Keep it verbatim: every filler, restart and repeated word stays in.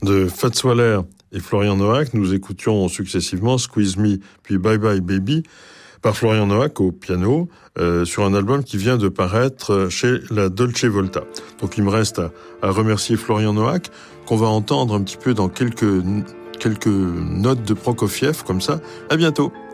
De Fats Waller et Florian Noack, nous écoutions successivement Squeeze Me puis Bye Bye Baby par Florian Noack au piano euh, sur un album qui vient de paraître chez la Dolce Volta. Donc il me reste à, à remercier Florian Noack qu'on va entendre un petit peu dans quelques, quelques notes de Prokofiev comme ça. À bientôt.